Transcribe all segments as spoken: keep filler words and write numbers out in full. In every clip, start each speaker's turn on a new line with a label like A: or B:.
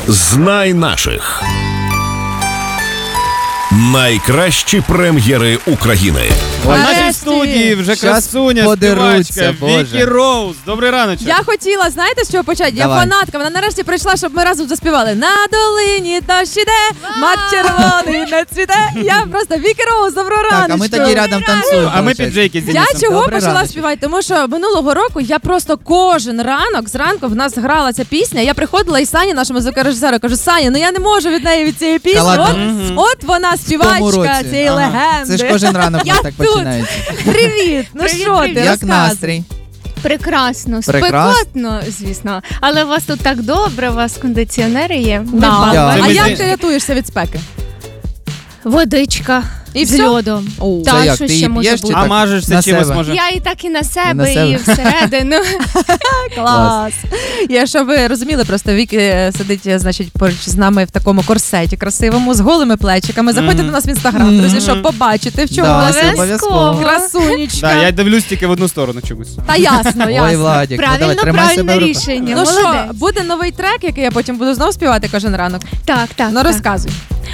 A: Знай наших. Найкращі прем'єри України.
B: В нашій студії вже красуня, співачка Вікі Роуз. Добрий раночок.
C: Я хотіла, знаєте, з чого почати? Я
B: Давай.
C: фанатка, вона нарешті прийшла, щоб ми разом заспівали. На долині дощ іде, мак червоний не цвіте. Я просто Вікі Роуз, доброго раночку.
D: Так, а ми тоді рядом танцюємо.
B: А ми під Джейки з Денисом.
C: Я чого
D: Добрий
C: почала
D: раночок.
C: співати? Тому що минулого року я просто кожен ранок, зранку в нас грала ця пісня. Я приходила і Сані, нашому звукорежисеру, кажу: Саня, ну я не можу від неї від цієї пісні.
D: Та ладно.
C: От,
B: Мгм.
C: от вона співачка цієї
D: Ага.
C: легенди.
D: Це ж кожен ранок у
C: Я
D: нас так
C: тут.
D: починається.
C: Привіт, ну
E: Привіт,
C: що
E: привіт.
C: ти,
D: Як
C: розказуй.
D: настрій?
E: Прекрасно,
D: Прекрасно.
E: спекотно, звісно. Але у вас тут так добре, у вас кондиціонери є.
C: Да.
E: Випали.
D: Да.
C: А
B: Це ми
C: як
B: зі-
C: ти рятуєшся від спеки?
E: Водичка
C: І
E: з
C: все?
E: льодом.
C: О.
E: Та,
D: Це як,
E: що
D: ти
E: ще
D: її
E: може
D: п'єш чи
E: бути?
B: А
D: так?
B: мажешся
D: На
B: чимось
D: себе.
B: може?
E: Я і так і на
D: на
E: себе,
D: себе.
E: і всередину.
C: Клас. Я, щоб ви розуміли, просто Вікі е, сидить, значить, поруч з нами в такому корсеті красивому, з голими плечиками. Заходьте
B: Мгм.
C: до нас в інстаграм, друзі, щоб побачити, в чому
D: Да,
C: вона
D: це
C: сидить.
D: обов'язково.
C: Красунечка.
B: Да, я дивлюсь тільки в одну сторону чомусь.
C: Та ясно,
D: Ой,
C: ясно.
D: Владик, ну давай,
E: Правильно,
D: тримай себе
E: правильне
D: в руках.
E: рішення.
C: Ну що,
E: Молодець.
C: буде новий трек, який я потім буду знову співати кожен ранок?
E: Так, так.
C: Ну
E: так.
C: розказуй.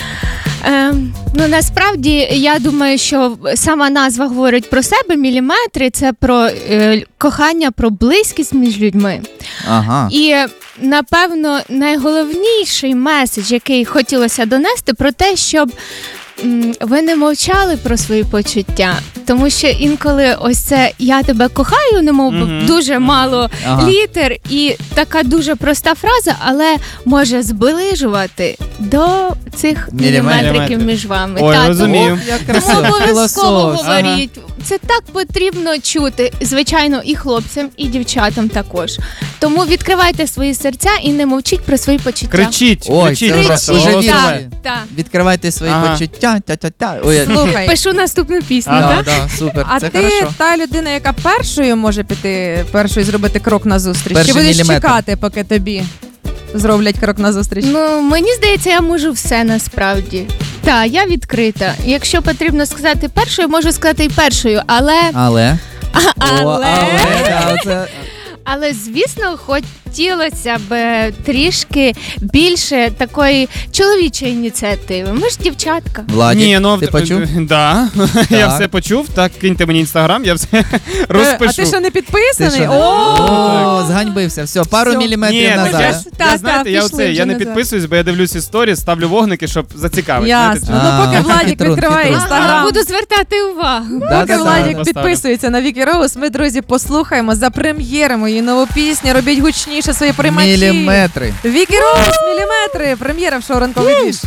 E: Ем, ну насправді я думаю, що сама назва говорить про себе. Міліметри це про е, кохання, про близькість між людьми.
D: Ага.
E: І напевно найголовніший меседж, який хотілося донести, про те, щоб м, ви не мовчали про свої почуття. Тому що інколи ось це я тебе кохаю, немов би
B: Мгм.
E: дуже мало
D: Ага.
E: літер, і така дуже проста фраза, але може зближувати до цих
D: Міліметрів.
E: міліметриків між вами.
B: Ой,
E: Та,
B: розумію.
E: тому-
D: Як
E: тому
D: красиво.
E: обов'язково
D: Філософ.
E: говоріть. Це так потрібно чути, звичайно, і хлопцям, і дівчатам також. Тому відкривайте свої серця і не мовчіть про свої почуття.
B: Кричіть,
D: Ой,
B: кричіть
D: це
B: просто.
D: вже
B: голосуй.
D: вірш.
E: Так, так.
D: Відкривайте свої
B: Ага.
D: почуття. Тя-тя-тя. Ой, я-
C: Слухай,
E: Пишу наступну пісню,
B: Ага.
E: так?
D: да, да, супер.
C: а
D: Це
C: ти
D: хорошо.
C: та людина, яка першою може піти, першою зробити крок назустріч?
D: Перший
C: Чи будеш
D: міліметр.
C: чекати, поки тобі зроблять крок назустріч?
E: Ну, мені здається, я можу все насправді. Так, я відкрита. Якщо потрібно сказати першою, можу сказати і першою, але,
D: Але. О,
E: але,
D: але, да, це-
E: але звісно, хотілося б трішки більше такої чоловічої ініціативи. Ми ж дівчатка.
D: Владик,
B: Ні, ну
D: ти
B: в-
D: почув?
B: Да. Я
D: Так.
B: все почув. Так, киньте мені інстаграм, я все
C: Е,
B: розпишу.
C: А ти що не
D: Ти
C: підписаний?
D: що?
C: О!
D: О, зганьбився. Все, пару
C: Всьо.
D: міліметрів
B: Ні, ну,
D: назад.
B: я,
D: да?
B: ж-
C: Та,
B: я
C: та,
B: знаєте, я
C: пішли
B: оце,
C: вже
B: я не
C: назад.
B: підписуюсь, бо я дивлюсь історії, ставлю вогники, щоб зацікавити.
C: Ясно.
B: знаєте,
C: Ну поки
D: А,
C: Владик
D: хитрун,
C: відкриває
D: хитрун.
C: інстаграм.
E: Буду звертати увагу.
D: Да,
C: Поки
D: да, да.
C: Владик
B: Поставлю.
C: підписується на Вікі Роуз, ми, друзі, послухаємо, запрем'єримо її нову пісню, робіть гучніше свої приймачі.
D: Міліметри.
C: Вікі Роуз, міліметри, прем'єра в шоу «Ранковий двіж».